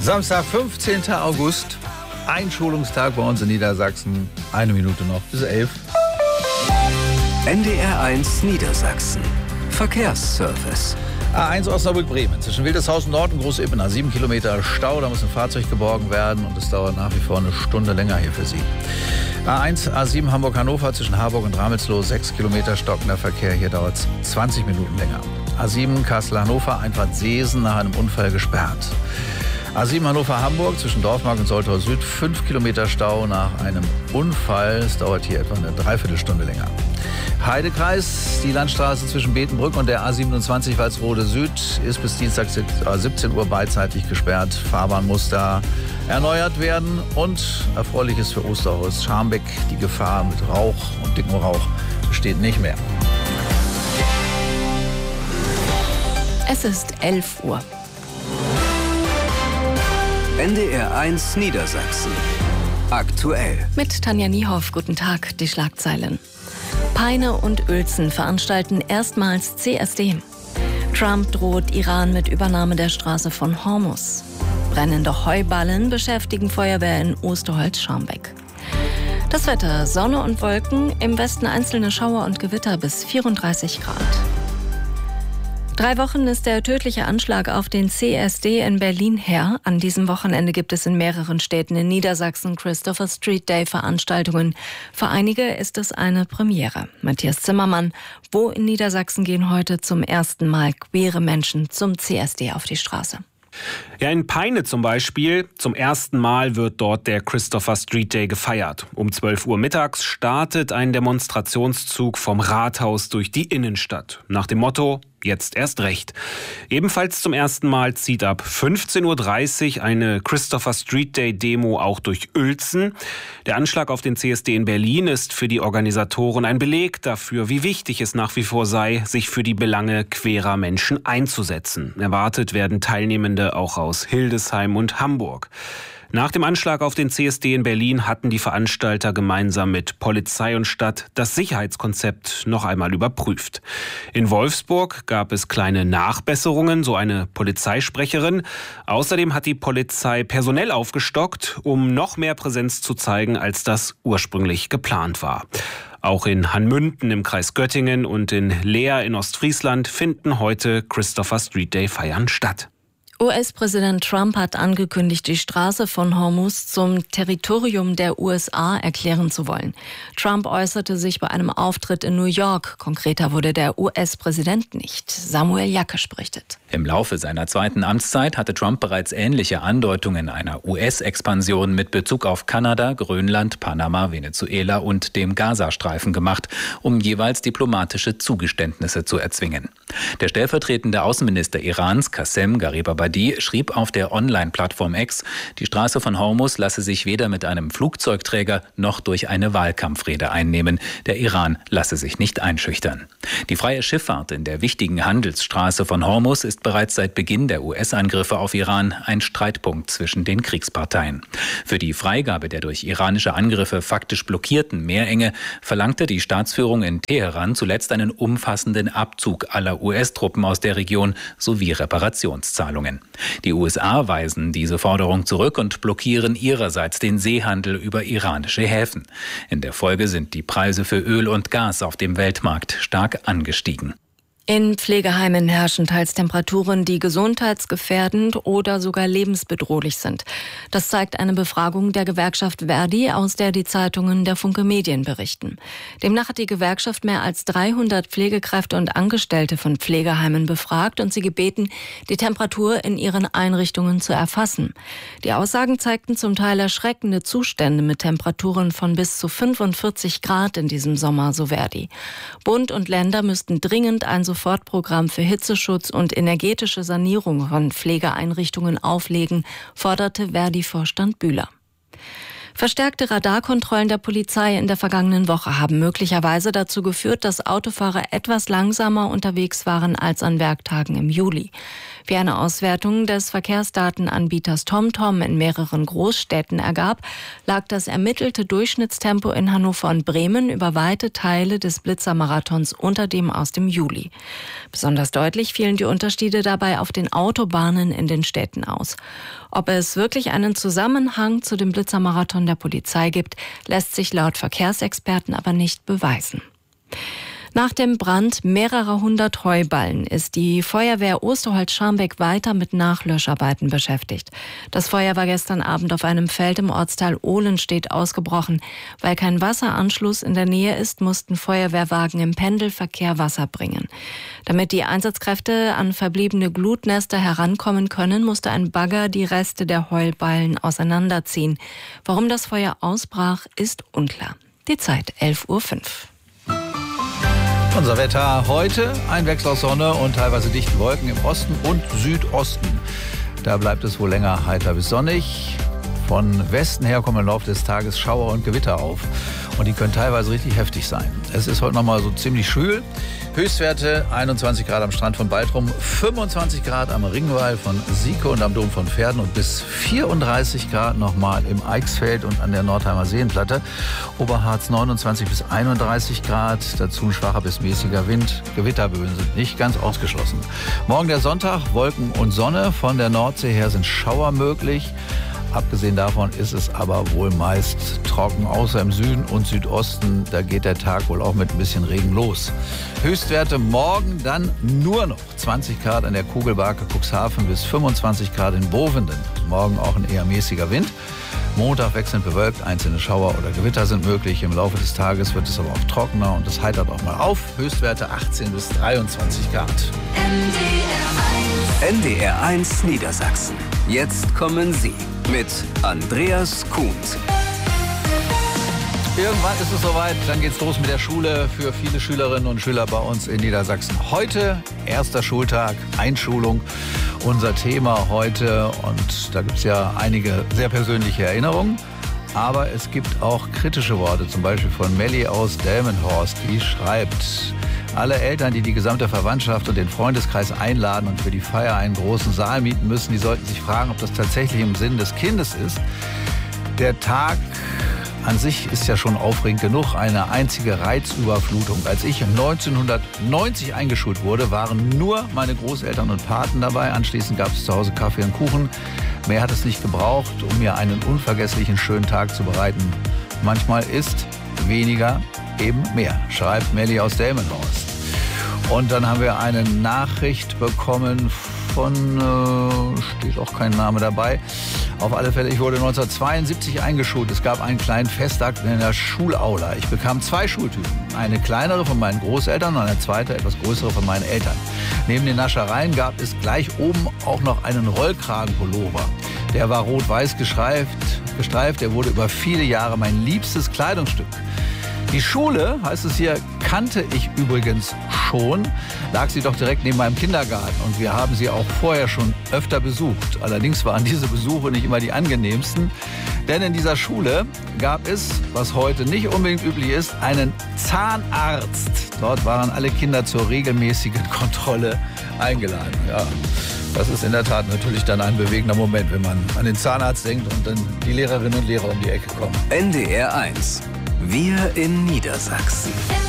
Samstag, 15. August, Einschulungstag bei uns in Niedersachsen. 1 Minute noch bis 11. NDR1 Niedersachsen. Verkehrsservice. A1 Osnabrück-Bremen. Zwischen Wildeshausen Nord und Großebener 7 Kilometer Stau. Da muss ein Fahrzeug geborgen werden und es dauert nach wie vor eine Stunde länger hier für Sie. A1 A7 Hamburg-Hannover zwischen Harburg und Ramelsloh 6 Kilometer stockender Verkehr. Hier dauert es 20 Minuten länger. A7 Kassel-Hannover Einfahrt Seesen nach einem Unfall gesperrt. A7 Hannover-Hamburg zwischen Dorfmark und Soltau Süd 5 Kilometer Stau nach einem Unfall. Es dauert hier etwa eine Dreiviertelstunde länger. Heidekreis, die Landstraße zwischen Betenbrück und der A27 Walsrode Süd ist bis Dienstag 17 Uhr beidseitig gesperrt. Fahrbahn muss da erneuert werden. Und Erfreuliches für Osterholz Scharmbeck, die Gefahr mit Rauch und dickem Rauch besteht nicht mehr. Es ist 11 Uhr. NDR1 Niedersachsen. Aktuell. Mit Tanja Niehoff, guten Tag, die Schlagzeilen. Peine und Uelzen veranstalten erstmals CSD. Trump droht Iran mit Übernahme der Straße von Hormuz. Brennende Heuballen beschäftigen Feuerwehr in Osterholz-Scharmbeck. Das Wetter: Sonne und Wolken, im Westen einzelne Schauer und Gewitter bis 34 Grad. 3 Wochen ist der tödliche Anschlag auf den CSD in Berlin her. An diesem Wochenende gibt es in mehreren Städten in Niedersachsen Christopher Street Day Veranstaltungen. Für einige ist es eine Premiere. Matthias Zimmermann, wo in Niedersachsen gehen heute zum ersten Mal queere Menschen zum CSD auf die Straße? Ja, in Peine zum Beispiel. Zum ersten Mal wird dort der Christopher Street Day gefeiert. Um 12 Uhr mittags startet ein Demonstrationszug vom Rathaus durch die Innenstadt. Nach dem Motto: Jetzt erst recht. Ebenfalls zum ersten Mal zieht ab 15.30 Uhr eine Christopher Street Day Demo auch durch Uelzen. Der Anschlag auf den CSD in Berlin ist für die Organisatoren ein Beleg dafür, wie wichtig es nach wie vor sei, sich für die Belange queerer Menschen einzusetzen. Erwartet werden Teilnehmende auch aus Hildesheim und Hamburg. Nach dem Anschlag auf den CSD in Berlin hatten die Veranstalter gemeinsam mit Polizei und Stadt das Sicherheitskonzept noch einmal überprüft. In Wolfsburg gab es kleine Nachbesserungen, so eine Polizeisprecherin. Außerdem hat die Polizei personell aufgestockt, um noch mehr Präsenz zu zeigen, als das ursprünglich geplant war. Auch in Hanmünden im Kreis Göttingen und in Leer in Ostfriesland finden heute Christopher Street Day Feiern statt. US-Präsident Trump hat angekündigt, die Straße von Hormuz zum Territorium der USA erklären zu wollen. Trump äußerte sich bei einem Auftritt in New York. Konkreter wurde der US-Präsident nicht. Samuel Jackesch berichtet. Im Laufe seiner zweiten Amtszeit hatte Trump bereits ähnliche Andeutungen einer US-Expansion mit Bezug auf Kanada, Grönland, Panama, Venezuela und dem Gazastreifen gemacht, um jeweils diplomatische Zugeständnisse zu erzwingen. Der stellvertretende Außenminister Irans, Qassem Garibabadi, schrieb auf der Online-Plattform X, die Straße von Hormuz lasse sich weder mit einem Flugzeugträger noch durch eine Wahlkampfrede einnehmen. Der Iran lasse sich nicht einschüchtern. Die freie Schifffahrt in der wichtigen Handelsstraße von Hormuz ist bereits seit Beginn der US-Angriffe auf Iran ein Streitpunkt zwischen den Kriegsparteien. Für die Freigabe der durch iranische Angriffe faktisch blockierten Meerenge verlangte die Staatsführung in Teheran zuletzt einen umfassenden Abzug aller US-Truppen aus der Region sowie Reparationszahlungen. Die USA weisen diese Forderung zurück und blockieren ihrerseits den Seehandel über iranische Häfen. In der Folge sind die Preise für Öl und Gas auf dem Weltmarkt stark angestiegen. In Pflegeheimen herrschen teils Temperaturen, die gesundheitsgefährdend oder sogar lebensbedrohlich sind. Das zeigt eine Befragung der Gewerkschaft ver.di, aus der die Zeitungen der Funke Medien berichten. Demnach hat die Gewerkschaft mehr als 300 Pflegekräfte und Angestellte von Pflegeheimen befragt und sie gebeten, die Temperatur in ihren Einrichtungen zu erfassen. Die Aussagen zeigten zum Teil erschreckende Zustände mit Temperaturen von bis zu 45 Grad in diesem Sommer, so ver.di. Bund und Länder müssten dringend ein Sofortprogramm für Hitzeschutz und energetische Sanierung von Pflegeeinrichtungen auflegen, forderte ver.di-Vorstand Bühler. Verstärkte Radarkontrollen der Polizei in der vergangenen Woche haben möglicherweise dazu geführt, dass Autofahrer etwas langsamer unterwegs waren als an Werktagen im Juli. Wie eine Auswertung des Verkehrsdatenanbieters TomTom in mehreren Großstädten ergab, lag das ermittelte Durchschnittstempo in Hannover und Bremen über weite Teile des Blitzermarathons unter dem aus dem Juli. Besonders deutlich fielen die Unterschiede dabei auf den Autobahnen in den Städten aus. Ob es wirklich einen Zusammenhang zu dem Blitzermarathon der Polizei gibt, lässt sich laut Verkehrsexperten aber nicht beweisen. Nach dem Brand mehrerer hundert Heuballen ist die Feuerwehr Osterholz-Scharmbeck weiter mit Nachlöscharbeiten beschäftigt. Das Feuer war gestern Abend auf einem Feld im Ortsteil Ohlenstedt ausgebrochen. Weil kein Wasseranschluss in der Nähe ist, mussten Feuerwehrwagen im Pendelverkehr Wasser bringen. Damit die Einsatzkräfte an verbliebene Glutnester herankommen können, musste ein Bagger die Reste der Heuballen auseinanderziehen. Warum das Feuer ausbrach, ist unklar. Die Zeit 11:05 Uhr. Unser Wetter heute, ein Wechsel aus Sonne und teilweise dichten Wolken im Osten und Südosten. Da bleibt es wohl länger heiter bis sonnig. Von Westen her kommen im Laufe des Tages Schauer und Gewitter auf. Und die können teilweise richtig heftig sein. Es ist heute nochmal so ziemlich schwül. Höchstwerte 21 Grad am Strand von Baltrum, 25 Grad am Ringwall von Sieke und am Dom von Pferden und bis 34 Grad nochmal im Eichsfeld und an der Nordheimer Seenplatte. Oberharz 29 bis 31 Grad, dazu ein schwacher bis mäßiger Wind. Gewitterböen sind nicht ganz ausgeschlossen. Morgen der Sonntag, Wolken und Sonne. Von der Nordsee her sind Schauer möglich. Abgesehen davon ist es aber wohl meist trocken, außer im Süden und Südosten. Da geht der Tag wohl auch mit ein bisschen Regen los. Höchstwerte morgen dann nur noch 20 Grad an der Kugelbarke Cuxhaven bis 25 Grad in Bovenden. Morgen auch ein eher mäßiger Wind. Montag wechselnd bewölkt, einzelne Schauer oder Gewitter sind möglich. Im Laufe des Tages wird es aber auch trockener und es heitert auch mal auf. Höchstwerte 18 bis 23 Grad. NDR1 Niedersachsen. Jetzt kommen Sie mit Andreas Kuhns. Irgendwann ist es soweit, dann geht's los mit der Schule für viele Schülerinnen und Schüler bei uns in Niedersachsen. Heute, erster Schultag, Einschulung, unser Thema heute. Und da gibt's ja einige sehr persönliche Erinnerungen. Aber es gibt auch kritische Worte, zum Beispiel von Melli aus Delmenhorst, die schreibt: Alle Eltern, die die gesamte Verwandtschaft und den Freundeskreis einladen und für die Feier einen großen Saal mieten müssen, die sollten sich fragen, ob das tatsächlich im Sinn des Kindes ist. Der Tag an sich ist ja schon aufregend genug, eine einzige Reizüberflutung. Als ich 1990 eingeschult wurde, waren nur meine Großeltern und Paten dabei. Anschließend gab es zu Hause Kaffee und Kuchen. Mehr hat es nicht gebraucht, um mir einen unvergesslichen schönen Tag zu bereiten. Manchmal ist weniger eben mehr, schreibt Melli aus Delmenhorst. Und dann haben wir eine Nachricht bekommen von, steht auch kein Name dabei. Auf alle Fälle, ich wurde 1972 eingeschult. Es gab einen kleinen Festakt in der Schulaula. Ich bekam 2 Schultüten. Eine kleinere von meinen Großeltern und eine zweite, etwas größere von meinen Eltern. Neben den Naschereien gab es gleich oben auch noch einen Rollkragenpullover. Der war rot-weiß gestreift. Der wurde über viele Jahre mein liebstes Kleidungsstück. Die Schule, heißt es hier, kannte ich übrigens schon, lag sie doch direkt neben meinem Kindergarten und wir haben sie auch vorher schon öfter besucht. Allerdings waren diese Besuche nicht immer die angenehmsten, denn in dieser Schule gab es, was heute nicht unbedingt üblich ist, einen Zahnarzt. Dort waren alle Kinder zur regelmäßigen Kontrolle eingeladen. Ja, das ist in der Tat natürlich dann ein bewegender Moment, wenn man an den Zahnarzt denkt und dann die Lehrerinnen und Lehrer um die Ecke kommen. NDR1. Wir in Niedersachsen.